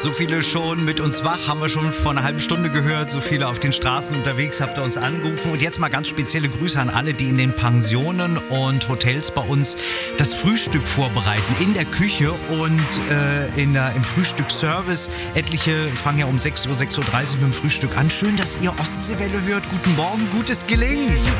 So viele schon mit uns wach, haben wir schon vor einer halben Stunde gehört. So viele auf den Straßen unterwegs habt ihr uns angerufen. Und jetzt mal ganz spezielle Grüße an alle, die in den Pensionen und Hotels bei uns das Frühstück vorbereiten. In der Küche und im Frühstücksservice. Etliche fangen ja um 6 Uhr, 6.30 Uhr mit dem Frühstück an. Schön, dass ihr Ostseewelle hört. Guten Morgen, gutes Gelingen.